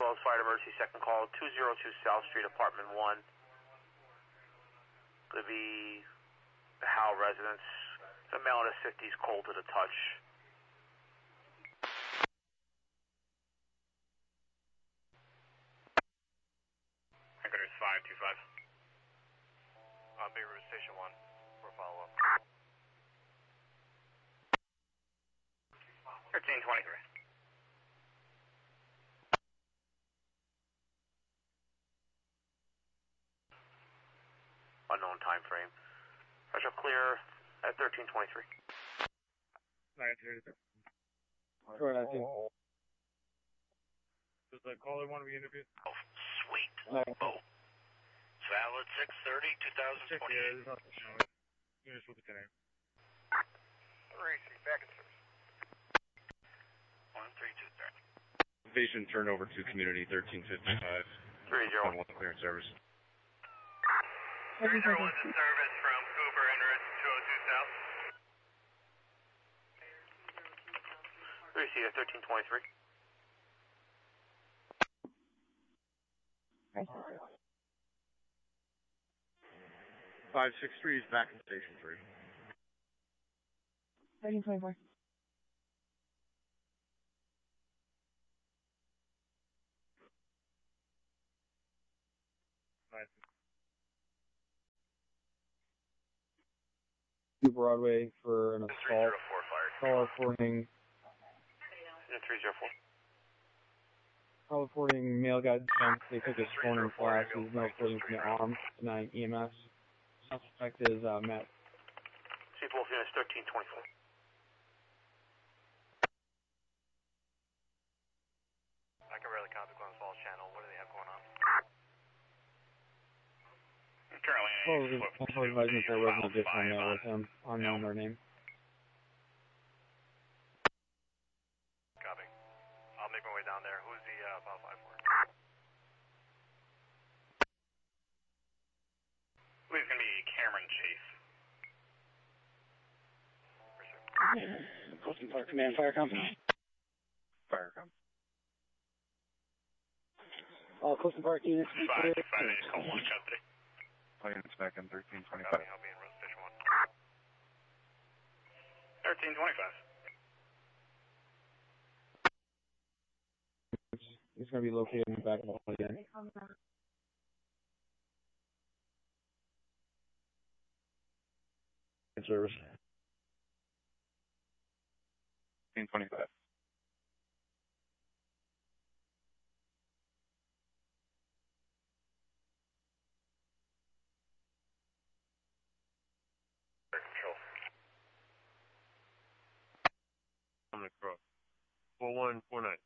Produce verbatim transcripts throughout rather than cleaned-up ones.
Wells Fire Emergency Second Call, two oh two South Street, Apartment one. Going to be the Howell residence. The male in his fifties, cold to the touch. Headquarters five two five. Uh, Beirut Station one for follow-up. thirteen twenty-three. Unknown time frame. Pressure clear at thirteen twenty-three. nineteen. Sure, nineteen. Does the caller want to be interviewed? Oh, sweet. nineteen. Oh. Valid six thirty, Check, twenty-eight. yeah, there's nothing. No, you just look at the name. three, back in service. one three two zero. Patient turnover to community thirteen fifty-five. three zero. one clearance service. three zero one to service from Cooper Emirates two oh two South. three C at thirteen twenty-three. five six three is back in station three. thirteen twenty-four. To Broadway for an assault. three zero four fire. Call reporting. three zero four. Call reporting male got jumped. They took his phone and flash. There's no reporting from the arm. Denying E M S. Suspect is uh, Matt. Chief Wolf Units thirteen twenty-four. I can barely copy Glens Falls channel. What do they have going on? Currently, Well, also advising there was an additional male with him. Unknown their name. Copy. I'll make my way down there. Who's the uh, file five for? Who's going to be Cameron Chase? Colton Park Command Fire Company. Fire company. All Colton Park units. Five, five minutes, call one company. Planes back in thirteen Copy, twenty-five. I'll be in road station one. thirteen twenty-five. He's going to be located in the back of the holiday. In service. thirteen twenty-five. Control. I'm going to cross. four one four nine.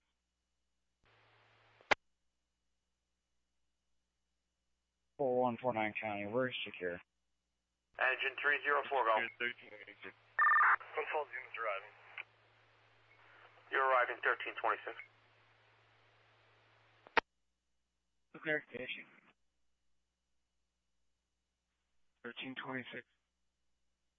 four one four nine County, we're secure. Engine three zero four, go. thirteen eighty-six. Glens Falls units arriving. You're arriving thirteen twenty-six. Clarification. thirteen twenty-six.